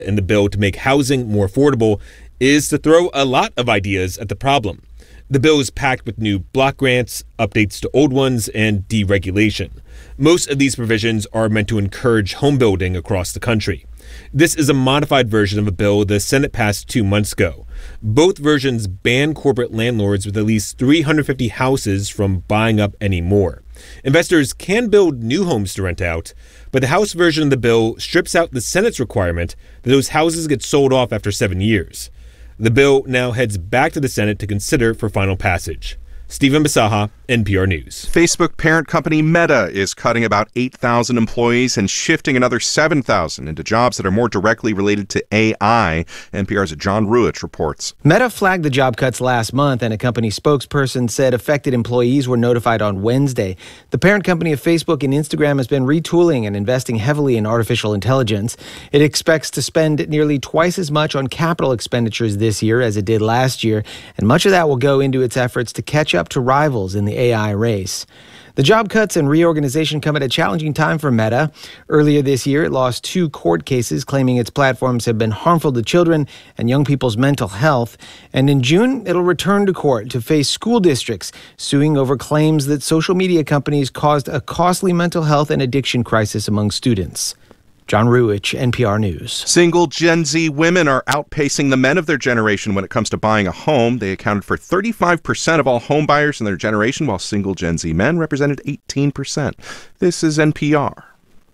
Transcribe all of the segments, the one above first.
in the bill to make housing more affordable is to throw a lot of ideas at the problem. The bill is packed with new block grants, updates to old ones, and deregulation. Most of these provisions are meant to encourage home building across the country. This is a modified version of a bill the Senate passed 2 months ago. Both versions ban corporate landlords with at least 350 houses from buying up any more. Investors can build new homes to rent out, but the House version of the bill strips out the Senate's requirement that those houses get sold off after 7 years. The bill now heads back to the Senate to consider for final passage. Stephen Bisaha, NPR News. Facebook parent company Meta is cutting about 8,000 employees and shifting another 7,000 into jobs that are more directly related to AI. NPR's John Ruich reports. Meta flagged the job cuts last month, and a company spokesperson said affected employees were notified on Wednesday. The parent company of Facebook and Instagram has been retooling and investing heavily in artificial intelligence. It expects to spend nearly twice as much on capital expenditures this year as it did last year, and much of that will go into its efforts to catch up to rivals in the AI race. The job cuts and reorganization come at a challenging time for Meta. Earlier this year, it lost 2 court cases claiming its platforms have been harmful to children and young people's mental health. And in June, it'll return to court to face school districts suing over claims that social media companies caused a costly mental health and addiction crisis among students. John Ruich, NPR News. Single Gen Z women are outpacing the men of their generation when it comes to buying a home. They accounted for 35% of all home buyers in their generation, while single Gen Z men represented 18%. This is NPR.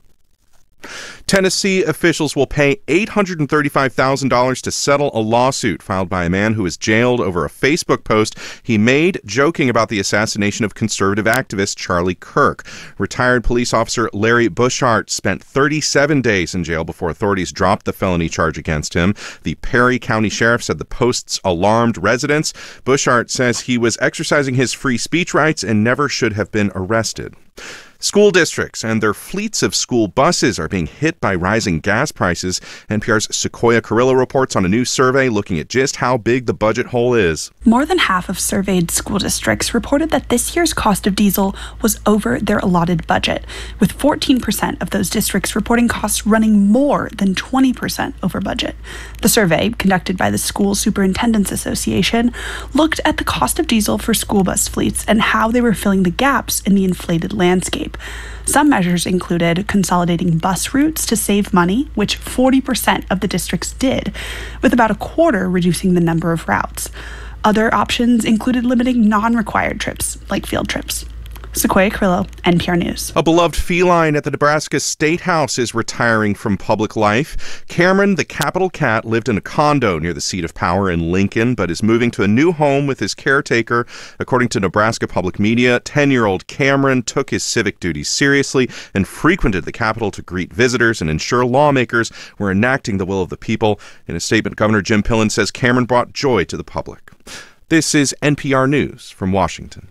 Tennessee officials will pay $835,000 to settle a lawsuit filed by a man who was jailed over a Facebook post he made joking about the assassination of conservative activist Charlie Kirk. Retired police officer Larry Bushart spent 37 days in jail before authorities dropped the felony charge against him. The Perry County Sheriff said the posts alarmed residents. Bushart says he was exercising his free speech rights and never should have been arrested. School districts and their fleets of school buses are being hit by rising gas prices. NPR's Sequoia Carrillo reports on a new survey looking at just how big the budget hole is. More than half of surveyed school districts reported that this year's cost of diesel was over their allotted budget, with 14% of those districts reporting costs running more than 20% over budget. The survey, conducted by the School Superintendents Association, looked at the cost of diesel for school bus fleets and how they were filling the gaps in the inflated landscape. Some measures included consolidating bus routes to save money, which 40% of the districts did, with about a quarter reducing the number of routes. Other options included limiting non-required trips, like field trips. Sequoia Carrillo, NPR News. A beloved feline at the Nebraska State House is retiring from public life. Cameron, the capital cat, lived in a condo near the seat of power in Lincoln, but is moving to a new home with his caretaker. According to Nebraska Public Media, 10-year-old Cameron took his civic duties seriously and frequented the Capitol to greet visitors and ensure lawmakers were enacting the will of the people. In a statement, Governor Jim Pillen says Cameron brought joy to the public. This is NPR News from Washington.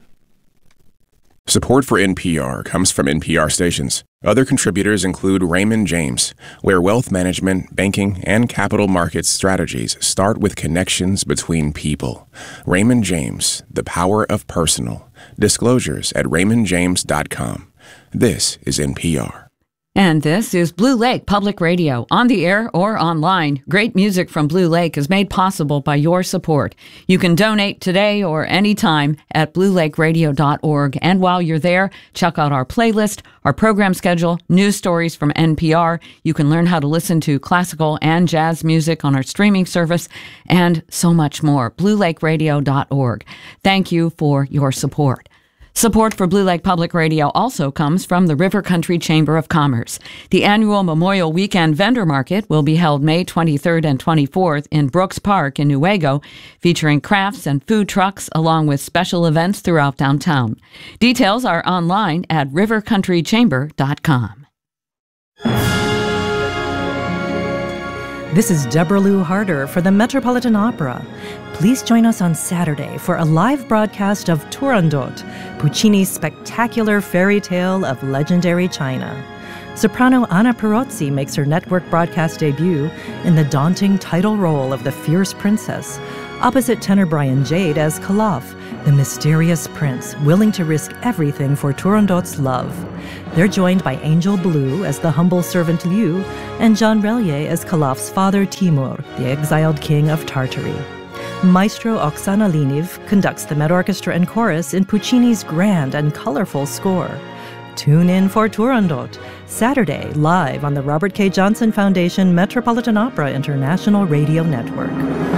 Support for NPR comes from NPR stations. Other contributors include Raymond James, where wealth management, banking, and capital markets strategies start with connections between people. Raymond James, the power of personal. Disclosures at raymondjames.com. This is NPR. And this is Blue Lake Public Radio, on the air or online. Great music from Blue Lake is made possible by your support. You can donate today or anytime at bluelakeradio.org. And while you're there, check out our playlist, our program schedule, news stories from NPR. You can learn how to listen to classical and jazz music on our streaming service, and so much more. bluelakeradio.org. Thank you for your support. Support for Blue Lake Public Radio also comes from the River Country Chamber of Commerce. The annual Memorial Weekend Vendor Market will be held May 23rd and 24th in Brooks Park in Newaygo, featuring crafts and food trucks along with special events throughout downtown. Details are online at rivercountrychamber.com. This is Deborah Lou Harder for the Metropolitan Opera. Please join us on Saturday for a live broadcast of Turandot, Puccini's spectacular fairy tale of legendary China. Soprano Anna Perozzi makes her network broadcast debut in the daunting title role of the fierce princess, opposite tenor Brian Jade as Calaf, the mysterious prince willing to risk everything for Turandot's love. They're joined by Angel Blue as the humble servant Liu, and Jean Relier as Kalaf's father Timur, the exiled king of Tartary. Maestro Oksana Liniv conducts the Met Orchestra and Chorus in Puccini's grand and colorful score. Tune in for Turandot, Saturday, live on the Robert K. Johnson Foundation Metropolitan Opera International Radio Network.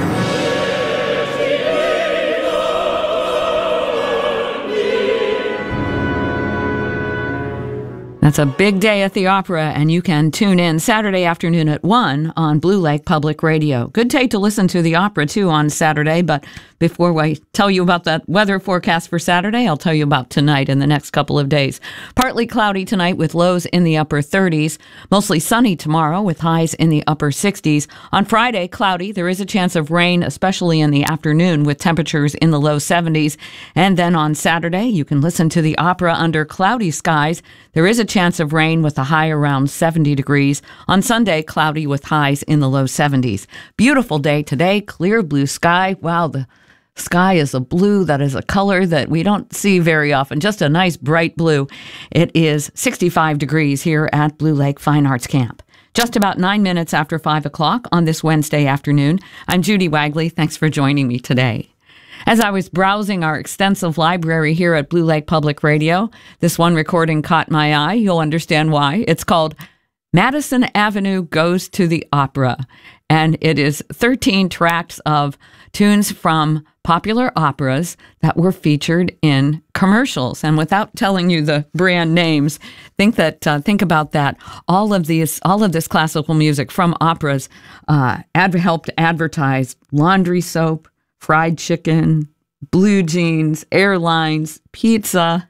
That's a big day at the opera, and you can tune in Saturday afternoon at 1 on Blue Lake Public Radio. Good day to listen to the opera, too, on Saturday, but before I tell you about that weather forecast for Saturday, I'll tell you about tonight and the next couple of days. Partly cloudy tonight with lows in the upper 30s. Mostly sunny tomorrow with highs in the upper 60s. On Friday, cloudy. There is a chance of rain, especially in the afternoon, with temperatures in the low 70s. And then on Saturday, you can listen to the opera under cloudy skies. There is a chance of rain with a high around 70 degrees. On Sunday, cloudy with highs in the low 70s. Beautiful day today, clear blue sky. Wow, the sky is a blue that is a color that we don't see very often, just a nice bright blue. It is 65 degrees here at Blue Lake Fine Arts Camp. Just about 9 minutes after 5 o'clock on this Wednesday afternoon. I'm Judy Wagley. Thanks for joining me today. As I was browsing our extensive library here at Blue Lake Public Radio, this one recording caught my eye. You'll understand why. It's called Madison Avenue Goes to the Opera, and it is 13 tracks of tunes from popular operas that were featured in commercials. And without telling you the brand names, think about that. All of this classical music from operas helped advertise laundry soap, fried chicken, blue jeans, airlines, pizza.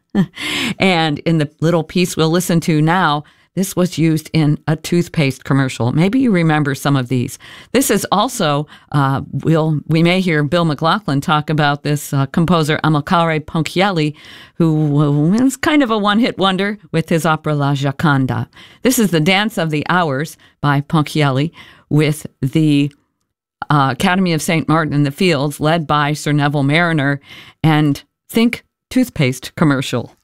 And in the little piece we'll listen to now, this was used in a toothpaste commercial. Maybe you remember some of these. This is also, we may hear Bill McLaughlin talk about this composer Amilcare Ponchielli, who is kind of a one-hit wonder with his opera La Gioconda. This is The Dance of the Hours by Ponchielli with the Academy of St. Martin in the Fields, led by Sir Neville Mariner. And think toothpaste commercial.